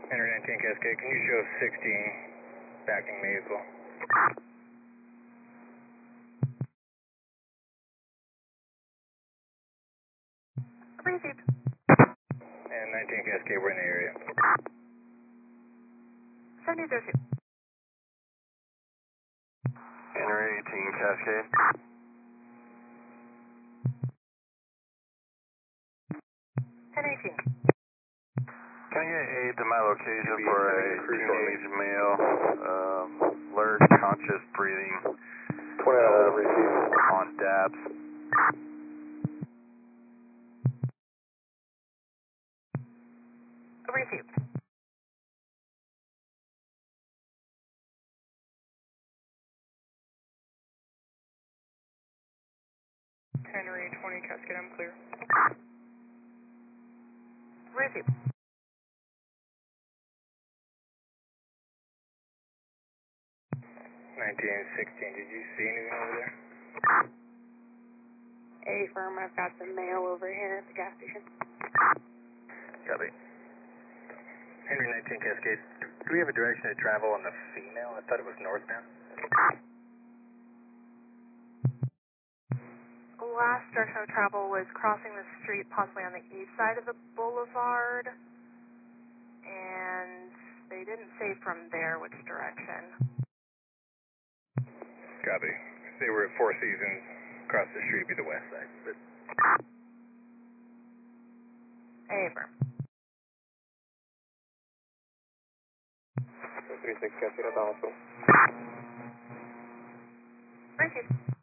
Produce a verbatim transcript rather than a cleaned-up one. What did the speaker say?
Henry nineteen Cascade, can you show sixteen backing vehicle? Received. And nineteen Cascade, we're in the area. seventy zero two. Henry eighteen Cascade. ten eighteen. Can I get aid to my location for a teenage male, um, alert, conscious breathing, uh, on D A B S? Received. Henry twenty Cascade, I'm clear. Received. nineteen sixteen, did you see anything over there? A firm, I've got the male over here at the gas station. Copy. Henry nineteen Cascade, do we have a direction to travel on the female? I thought it was northbound. Last direction of travel was crossing the street, possibly on the east side of the boulevard, and they didn't say from there which direction. Copy. If they were at Four Seasons, across the street would be the west side. But A firm. three six Cascade, that's also. Received.